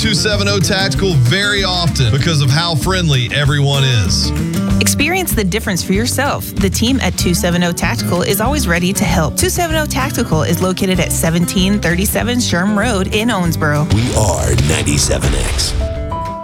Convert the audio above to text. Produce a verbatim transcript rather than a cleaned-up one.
two seventy Tactical very often because of how friendly everyone is. Experience the difference for yourself. The team at two seventy Tactical is always ready to help. two seventy Tactical is located at seventeen thirty-seven Sherm Road in Owensboro. We are ninety-seven X.